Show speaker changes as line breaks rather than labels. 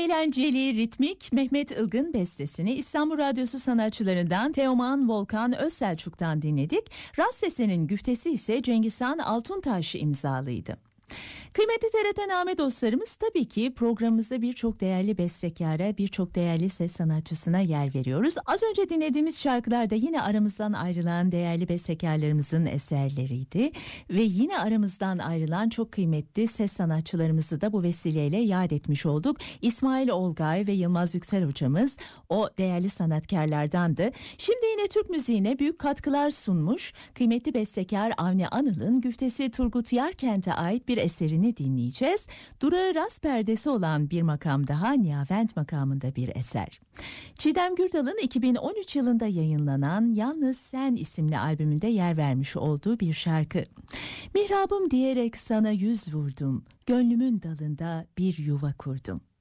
Eğlenceli, ritmik Mehmet Ilgın bestesini İstanbul Radyosu sanatçılarından Teoman Volkan Özselçuk'tan dinledik. Rast sesinin güftesi ise Cengizhan Altuntaş imzalıydı. Kıymetli TRT dostlarımız, tabii ki programımızda birçok değerli bestekâra, birçok değerli ses sanatçısına yer veriyoruz. Az önce dinlediğimiz şarkılar da yine aramızdan ayrılan değerli bestekârlarımızın eserleriydi. Ve yine aramızdan ayrılan çok kıymetli ses sanatçılarımızı da bu vesileyle yad etmiş olduk. İsmail Olgay ve Yılmaz Yüksel hocamız o değerli sanatkarlardandı. Şimdi yine Türk müziğine büyük katkılar sunmuş kıymetli bestekâr Avni Anıl'ın güftesi Turgut Yarkent'e ait bir eserini dinleyeceğiz. Durağı rast perdesi olan bir makam daha, Nihavent makamında bir eser. Çiğdem Gürdal'ın 2013 yılında yayınlanan Yalnız Sen isimli albümünde yer vermiş olduğu bir şarkı. Mihrabım diyerek sana yüz vurdum, gönlümün dalında bir yuva kurdum.